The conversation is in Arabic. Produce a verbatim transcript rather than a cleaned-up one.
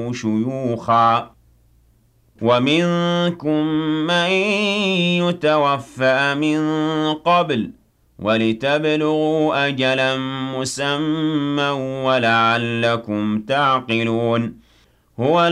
أَوْ شُيُوخًا وَمِنكُم مَّن يُتَوَفَّىٰ مِن قَبْلُ وَلِتَبْلُغُوا أَجَلًا مُّسَمًّى وَلَعَلَّكُمْ تَعْقِلُونَ هُوَ